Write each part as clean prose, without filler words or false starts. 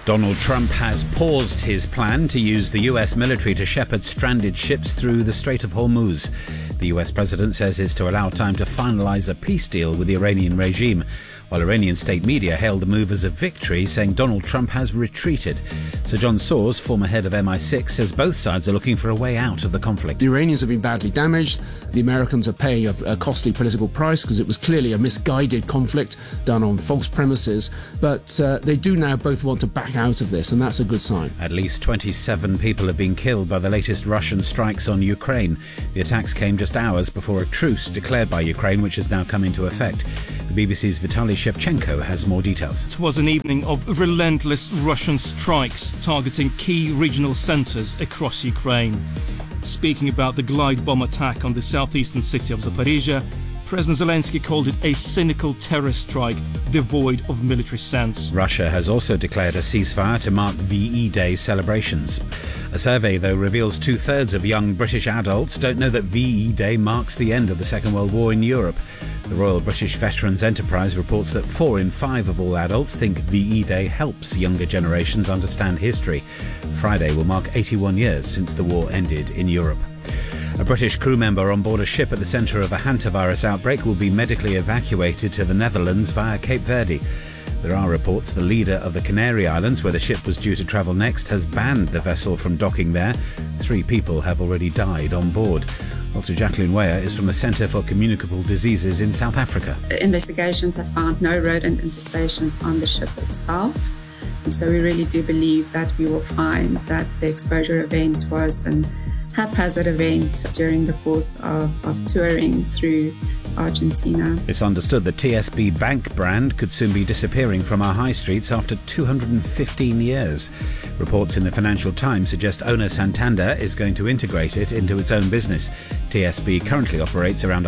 Donald Trump has paused his plan to use the US military to shepherd stranded ships through the Strait of Hormuz. The US president says it's to allow time to finalise a peace deal with the Iranian regime, while Iranian state media hailed the move as a victory, saying Donald Trump has retreated. Sir John Soares, former head of MI6, says both sides are looking for a way out of the conflict. The Iranians have been badly damaged. The Americans are paying a costly political price because it was clearly a misguided conflict done on false premises. But they do now both want to back out of this, and that's a good sign. At least 27 people have been killed by the latest Russian strikes on Ukraine. The attacks came just hours before a truce declared by Ukraine, which has now come into effect. The BBC's Vitaly Shevchenko has more details. It was an evening of relentless Russian strikes targeting key regional centres across Ukraine. Speaking about the glide bomb attack on the southeastern city of Zaporizhia, President Zelensky called it a cynical terror strike devoid of military sense. Russia has also declared a ceasefire to mark VE Day celebrations. A survey, though, reveals 2/3 of young British adults don't know that VE Day marks the end of the Second World War in Europe. The Royal British Veterans Enterprise reports that 4 in 5 of all adults think VE Day helps younger generations understand history. Friday will mark 81 years since the war ended in Europe. A British crew member on board a ship at the centre of a hantavirus outbreak will be medically evacuated to the Netherlands via Cape Verde. There are reports the leader of the Canary Islands, where the ship was due to travel next, has banned the vessel from docking there. 3 people have already died on board. Dr. Jacqueline Weyer is from the Centre for Communicable Diseases in South Africa. Investigations have found no rodent infestations on the ship itself. So we really do believe that we will find that the exposure event was an haphazard event during the course of touring through Argentina. It's understood the TSB Bank brand could soon be disappearing from our high streets after 215 years. Reports in the Financial Times suggest owner Santander is going to integrate it into its own business. TSB currently operates around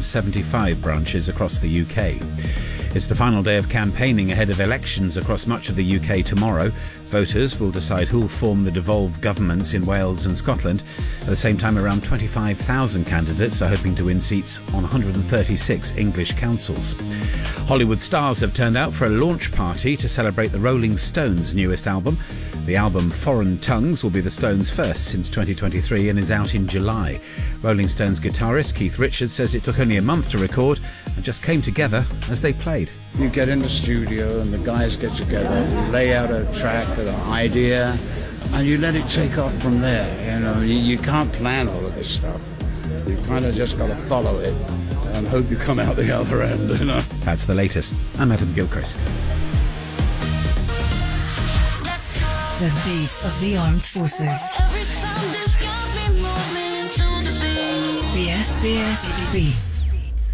175 branches across the UK. It's the final day of campaigning ahead of elections across much of the UK tomorrow. Voters will decide who'll form the devolved governments in Wales and Scotland. At the same time, around 25,000 candidates are hoping to win seats on 136 English councils. Hollywood stars have turned out for a launch party to celebrate the Rolling Stones' newest album. The album Foreign Tongues will be the Stones' first since 2023 and is out in July. Rolling Stones guitarist Keith Richards says it took only a month to record and just came together as they played. You get in the studio and the guys get together, lay out a track or an idea, and you let it take off from there. You know, you can't plan all of this stuff. You kind of just got to follow it and hope you come out the other end, you know. That's the latest. I'm Adam Gilchrist. The beat of the armed forces. The FBS Beats.